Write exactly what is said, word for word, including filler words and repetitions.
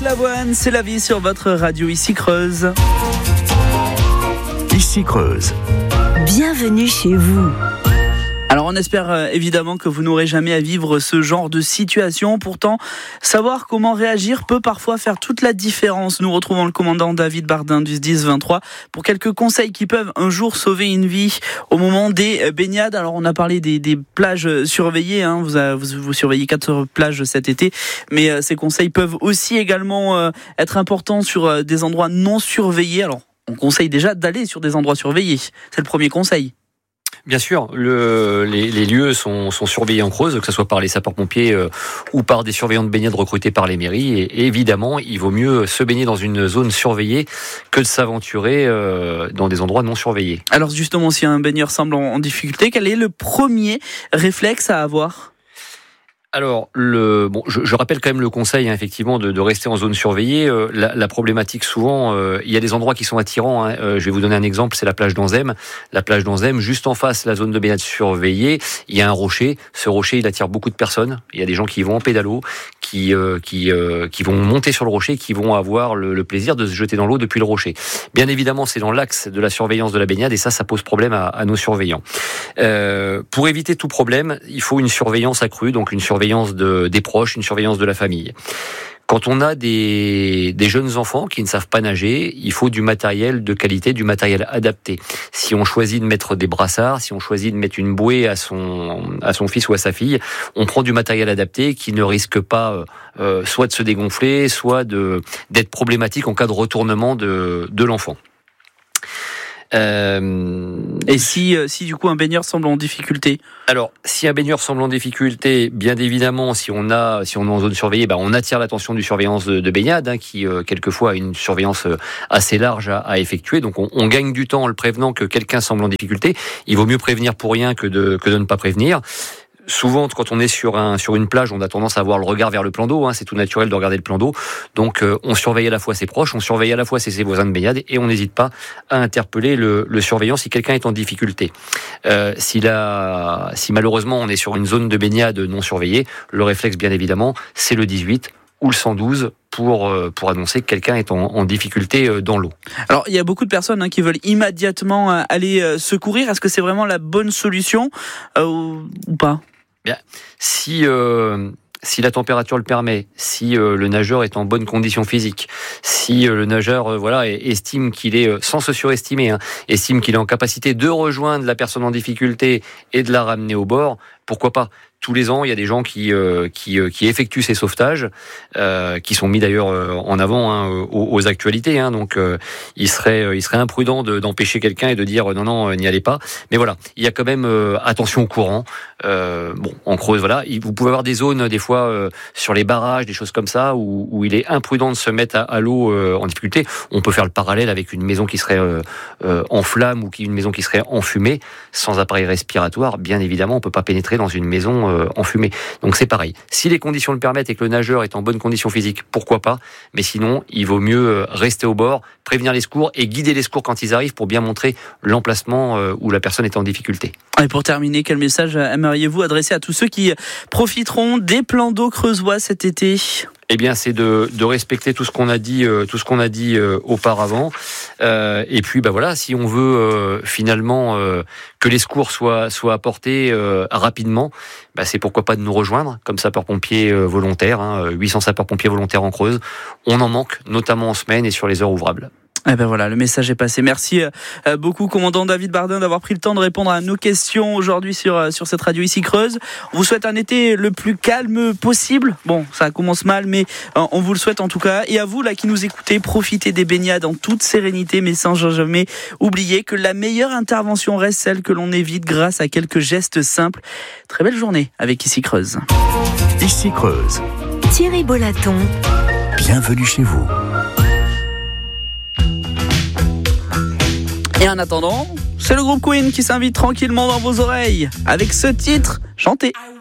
Lavoine, c'est la vie sur votre radio ici Creuse. Ici Creuse. Bienvenue chez vous. Alors on espère euh, évidemment que vous n'aurez jamais à vivre ce genre de situation. Pourtant, savoir comment réagir peut parfois faire toute la différence. Nous retrouvons le commandant David Bardin du S D I S vingt-trois pour quelques conseils qui peuvent un jour sauver une vie au moment des baignades. Alors on a parlé des, des plages surveillées, hein. vous, a, vous, vous surveillez quatre plages cet été, mais euh, ces conseils peuvent aussi également euh, être importants sur euh, des endroits non surveillés. Alors on conseille déjà d'aller sur des endroits surveillés, c'est le premier conseil. Bien sûr, le, les, les lieux sont, sont surveillés en Creuse, que ce soit par les sapeurs-pompiers euh, ou par des surveillants de baignade recrutés par les mairies. Et, et évidemment, il vaut mieux se baigner dans une zone surveillée que de s'aventurer euh, dans des endroits non surveillés. Alors justement, si un baigneur semble en, en difficulté, quel est le premier réflexe à avoir ? Alors, le, bon, je, je rappelle quand même le conseil, hein, effectivement, de, de rester en zone surveillée. Euh, la, la problématique, souvent, euh, il y a des endroits qui sont attirants. Hein. Euh, je vais vous donner un exemple, c'est la plage d'Anzem. La plage d'Anzem, juste en face, la zone de baignade surveillée, il y a un rocher. Ce rocher, il attire beaucoup de personnes. Il y a des gens qui vont en pédalo, qui, euh, qui, euh, qui vont monter sur le rocher, qui vont avoir le, le plaisir de se jeter dans l'eau depuis le rocher. Bien évidemment, c'est dans l'axe de la surveillance de la baignade, et ça, ça pose problème à, à nos surveillants. Euh, pour éviter tout problème, il faut une surveillance accrue, donc une surveillance De, des proches, une surveillance de la famille. Quand on a des, des jeunes enfants qui ne savent pas nager, il faut du matériel de qualité, du matériel adapté. Si on choisit de mettre des brassards, si on choisit de mettre une bouée à son, à son fils ou à sa fille, on prend du matériel adapté qui ne risque pas euh, soit de se dégonfler, soit de, d'être problématique en cas de retournement de, de l'enfant. Euh, et si, si du coup un baigneur semble en difficulté ? Alors, si un baigneur semble en difficulté, bien évidemment, si on a, si on est en zone surveillée, bah, on attire l'attention du surveillance de, de baignade, hein, qui euh, quelquefois a une surveillance assez large à, à effectuer. Donc, on, on gagne du temps en le prévenant que quelqu'un semble en difficulté. Il vaut mieux prévenir pour rien que de, que de ne pas prévenir. Souvent, quand on est sur un sur une plage, on a tendance à avoir le regard vers le plan d'eau. Hein, c'est tout naturel de regarder le plan d'eau. Donc, euh, on surveille à la fois ses proches, on surveille à la fois ses, ses voisins de baignade, et on n'hésite pas à interpeller le, le surveillant si quelqu'un est en difficulté. Euh, si, la, si malheureusement on est sur une zone de baignade non surveillée, le réflexe, bien évidemment, c'est le dix-huit ou le cent douze pour pour annoncer que quelqu'un est en, en difficulté dans l'eau. Alors, il y a beaucoup de personnes hein, qui veulent immédiatement aller euh, secourir. Est-ce que c'est vraiment la bonne solution euh, ou pas ? Bien, si euh, si la température le permet, si euh, le nageur est en bonne condition physique, si euh, le nageur euh, voilà estime qu'il est, euh, sans se surestimer, hein, estime qu'il est en capacité de rejoindre la personne en difficulté et de la ramener au bord, pourquoi pas ? Tous les ans, il y a des gens qui euh, qui, euh, qui effectuent ces sauvetages, euh, qui sont mis d'ailleurs euh, en avant hein, aux, aux actualités. Hein, donc, euh, il serait euh, il serait imprudent de, d'empêcher quelqu'un et de dire euh, non non, euh, n'y allez pas. Mais voilà, il y a quand même euh, attention au courant. Euh, bon, en Creuse, voilà, vous pouvez avoir des zones des fois euh, sur les barrages, des choses comme ça, où, où il est imprudent de se mettre à, à l'eau euh, en difficulté. On peut faire le parallèle avec une maison qui serait euh, euh, en flammes ou qui une maison qui serait enfumée, sans appareil respiratoire. Bien évidemment, on peut pas pénétrer dans une maison euh, enfumée. Donc c'est pareil. Si les conditions le permettent et que le nageur est en bonne condition physique, pourquoi pas ? Mais sinon, il vaut mieux rester au bord, prévenir les secours et guider les secours quand ils arrivent pour bien montrer l'emplacement euh, où la personne est en difficulté. Et pour terminer, quel message aimeriez-vous adresser à tous ceux qui profiteront des plans d'eau creusois cet été ? Eh bien, c'est de, de respecter tout ce qu'on a dit, euh, tout ce qu'on a dit euh, auparavant. Euh, et puis, bah voilà, si on veut euh, finalement euh, que les secours soient soient apportés euh, rapidement, bah c'est pourquoi pas de nous rejoindre comme sapeurs-pompiers euh, volontaires. Hein, huit cents sapeurs-pompiers volontaires en Creuse. On en manque, notamment en semaine et sur les heures ouvrables. Eh ben voilà, le message est passé. Merci beaucoup, commandant David Bardin, d'avoir pris le temps de répondre à nos questions aujourd'hui sur, sur cette radio ici Creuse. On vous souhaite un été le plus calme possible. Bon, ça commence mal, mais on vous le souhaite en tout cas. Et à vous, là, qui nous écoutez, profitez des baignades en toute sérénité, mais sans jamais oublier que la meilleure intervention reste celle que l'on évite grâce à quelques gestes simples. Très belle journée avec Ici Creuse. Ici Creuse. Thierry Bollaton. Bienvenue chez vous. Et en attendant, c'est le groupe Queen qui s'invite tranquillement dans vos oreilles avec ce titre chanté.